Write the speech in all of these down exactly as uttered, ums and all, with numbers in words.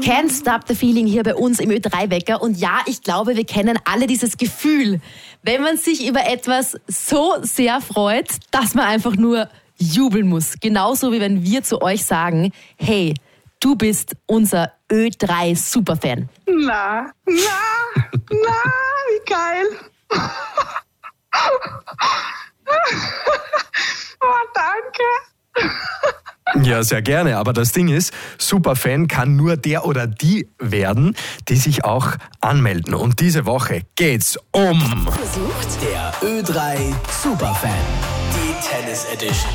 Can't Stop the Feeling hier bei uns im Ö drei Wecker. Und ja, ich glaube, wir kennen alle dieses Gefühl, wenn man sich über etwas so sehr freut, dass man einfach nur jubeln muss. Genauso wie wenn wir zu euch sagen, hey, du bist unser Ö drei Superfan. Na, na, na, wie geil. Oh, danke. Ja, sehr gerne. Aber das Ding ist, Superfan kann nur der oder die werden, die sich auch anmelden. Und diese Woche geht's um... Versucht der Ö drei Superfan. Die Tennis Edition.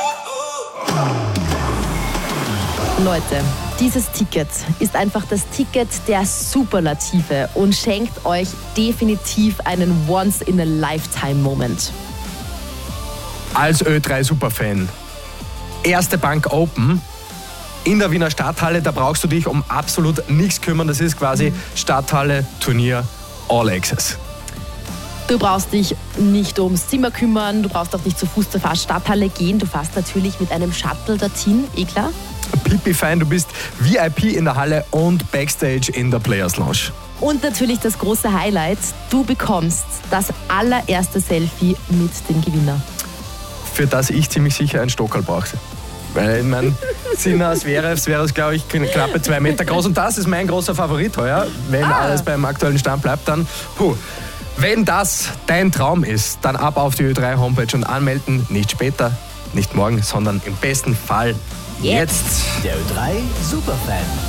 Leute, dieses Ticket ist einfach das Ticket der Superlative und schenkt euch definitiv einen Once-in-a-Lifetime-Moment. Als Ö drei Superfan. Erste Bank Open in der Wiener Stadthalle, da brauchst du dich um absolut nichts kümmern. Das ist quasi Stadthalle, Turnier, All Access. Du brauchst dich nicht ums Zimmer kümmern, du brauchst auch nicht zu Fuß zur Stadthalle gehen. Du fährst natürlich mit einem Shuttle dorthin, eh klar? Pipi fein, du bist V I P in der Halle und Backstage in der Players Lounge. Und natürlich das große Highlight, du bekommst das allererste Selfie mit dem Gewinner. Für das ich ziemlich sicher einen Stockerl brauche. Weil, ich meine, Sina Zverev wäre es, glaube ich, knappe zwei Meter groß. Und das ist mein großer Favorit heuer. Wenn ah. alles beim aktuellen Stand bleibt, dann, puh. Wenn das dein Traum ist, dann ab auf die Ö drei Homepage und anmelden. Nicht später, nicht morgen, sondern im besten Fall jetzt. Der Ö drei Superfan.